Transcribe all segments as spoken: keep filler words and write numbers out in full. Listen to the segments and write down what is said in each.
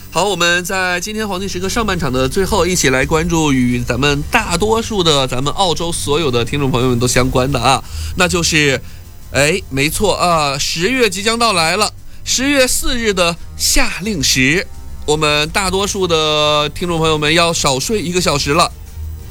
好，我们在今天黄金时刻上半场的最后，一起来关注与咱们大多数的咱们澳洲所有的听众朋友们都相关的啊，那就是哎，没错啊，十月即将到来了，十月四日的夏令时，我们大多数的听众朋友们要少睡一个小时了。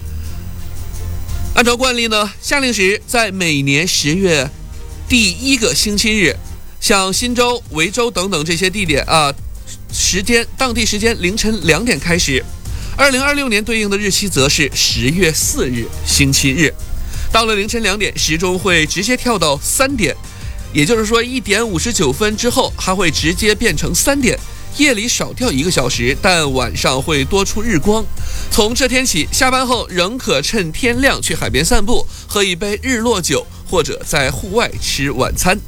按照惯例呢，夏令时在每年十月第一个星期日，像新州、维州等等这些地点啊，时间当地时间凌晨两点开始。二零二六年对应的日期则是十月四日星期日。到了凌晨两点，时钟会直接跳到三点，也就是说一点五十九分之后，它会直接变成三点。夜里少掉一个小时，但晚上会多出日光。从这天起，下班后仍可趁天亮去海边散步，喝一杯日落酒，或者在户外吃晚餐。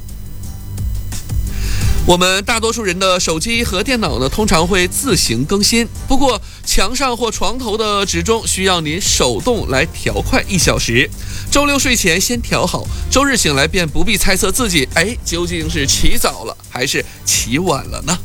我们大多数人的手机和电脑呢，通常会自行更新，不过墙上或床头的时钟需要您手动来调快一小时。周六睡前先调好，周日醒来便不必猜测自己哎究竟是起早了还是起晚了呢？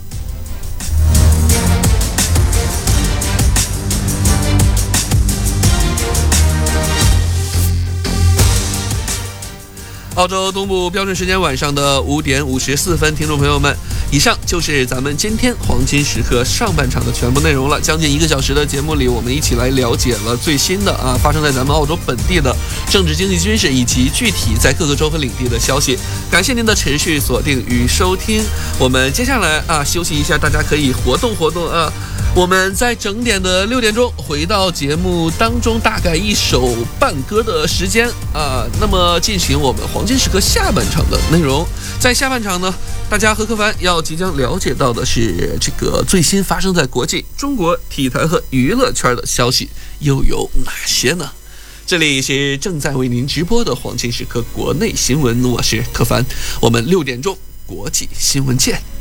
澳洲东部标准时间晚上的五点五十四分，听众朋友们，以上就是咱们今天黄金时刻上半场的全部内容了。将近一个小时的节目里，我们一起来了解了最新的啊发生在咱们澳洲本地的政治、经济、军事以及具体在各个州和领地的消息。感谢您的持续锁定与收听。我们接下来啊休息一下，大家可以活动活动啊。我们在整点的六点钟回到节目当中，大概一首半歌的时间啊，那么进行我们黄金时刻下半场的内容。在下半场呢，大家和柯凡要即将了解到的是这个最新发生在国际、中国体坛和娱乐圈的消息又有哪些呢？这里是正在为您直播的黄金时刻国内新闻，我是柯凡，我们六点钟国际新闻见。